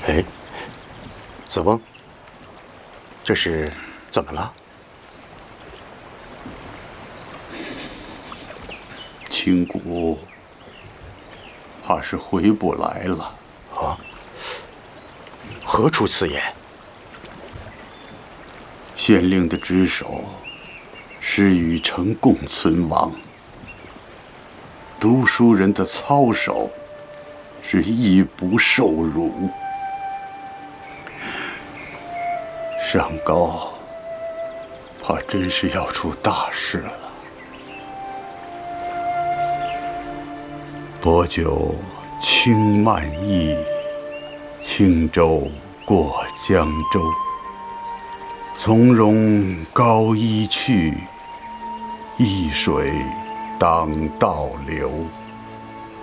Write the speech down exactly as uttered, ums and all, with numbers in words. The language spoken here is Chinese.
哎，子翁，这是怎么了？ 青谷怕是回不来了。 啊？何出此言？ 县令的职守是与城共存亡，读书人的操守是义不受辱。上高怕真是要出大事了。薄酒轻慢意，轻舟过江舟。从容高衣去，易水当道流。